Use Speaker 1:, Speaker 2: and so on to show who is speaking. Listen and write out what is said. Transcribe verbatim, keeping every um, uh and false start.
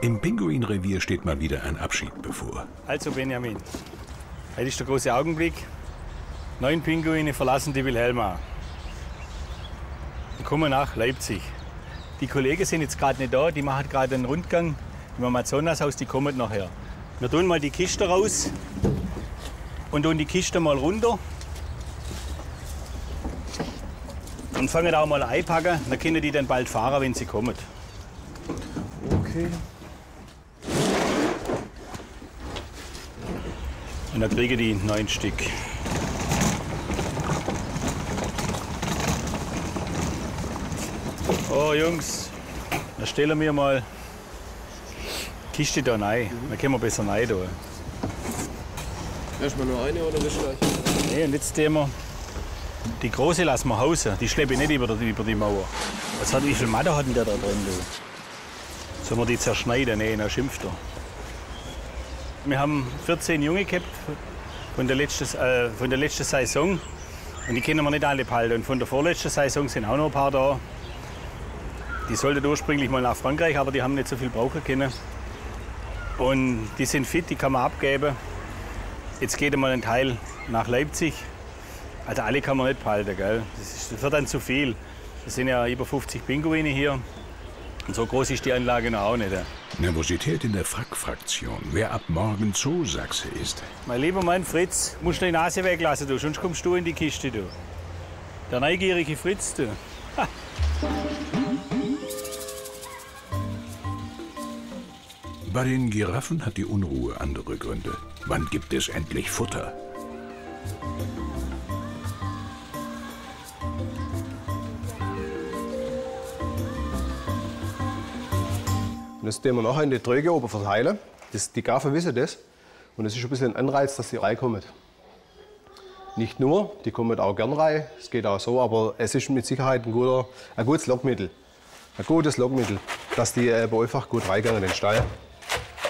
Speaker 1: Im Pinguinrevier steht mal wieder ein Abschied bevor.
Speaker 2: Also Benjamin, heute ist der große Augenblick. Neun Pinguine verlassen die Wilhelma. Die kommen nach Leipzig. Die Kollegen sind jetzt gerade nicht da, die machen gerade einen Rundgang im Amazonashaus, die kommen nachher. Wir tun mal die Kiste raus und tun die Kiste mal runter. Und fangen da auch mal einpacken, dann können die dann bald fahren, wenn sie kommen.
Speaker 3: Okay.
Speaker 2: Und dann kriegen die neun Stück. Oh Jungs, dann stellen wir mal die Kiste da rein. Dann können wir besser rein tun.
Speaker 3: Erstmal nur eine oder das gleich?
Speaker 2: Nee, und jetzt tun wir die große lassen wir hausen. Die schleppe ich nicht über die, über die Mauer. Was hat, wie viel Matte hat denn der da drin? Du? Sollen wir die zerschneiden? Nee, dann schimpft er. Wir haben vierzehn Junge gehabt von der letzten, äh, von der letzten Saison. Und die können wir nicht alle behalten. Und von der vorletzten Saison sind auch noch ein paar da. Die sollten ursprünglich mal nach Frankreich, aber die haben nicht so viel brauchen können. Und die sind fit, die kann man abgeben. Jetzt geht einmal ein Teil nach Leipzig. Also alle kann man nicht behalten, gell? Das, ist, das wird dann zu viel. Es sind ja über fünfzig Pinguine hier. Und so groß ist die Anlage noch auch nicht.
Speaker 1: Nervosität in der Frack-Fraktion, wer ab morgen Zoosachse ist.
Speaker 2: Mein lieber Mann Fritz, musst du die Nase weglassen, du, sonst kommst du in die Kiste. Du. Der neugierige Fritz. Du. Ha.
Speaker 1: Bei den Giraffen hat die Unruhe andere Gründe. Wann gibt es endlich Futter?
Speaker 3: Das tun wir nachher in die Tröge oben verteilen. Das, die Gaffer wissen das. Und das ist ein bisschen ein Anreiz, dass sie reinkommen. Nicht nur, die kommen auch gern rein, es geht auch so, aber es ist mit Sicherheit ein, guter, ein gutes Lockmittel. Ein gutes Lockmittel, dass die äh, einfach gut reingehen in den Stall.